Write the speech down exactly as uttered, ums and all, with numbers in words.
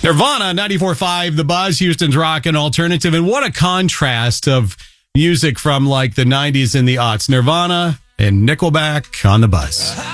Nirvana, ninety-four point five, The Buzz, Houston's rock and alternative. And what a contrast of music from like the nineties and the aughts. Nirvana and Nickelback on The Buzz.